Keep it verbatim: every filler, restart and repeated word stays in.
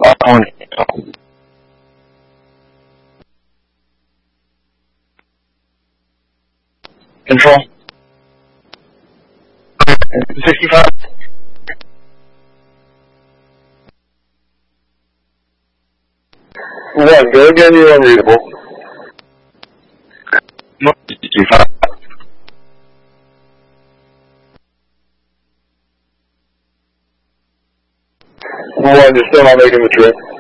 on control. sixty-five. One, go again, you're unreadable. sixty-five. One, you're still not making the trip.